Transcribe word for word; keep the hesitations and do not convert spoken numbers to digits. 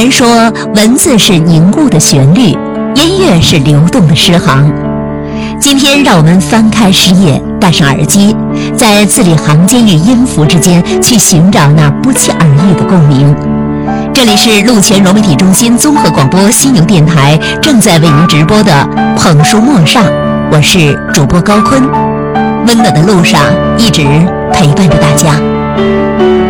人说，文字是凝固的旋律，音乐是流动的诗行。今天，让我们翻开诗页，戴上耳机，在字里行间与音符之间去寻找那不期而遇的共鸣。这里是陆泉融媒体中心综合广播犀牛电台正在为您直播的捧书陌上，我是主播高坤，温暖的路上一直陪伴着大家。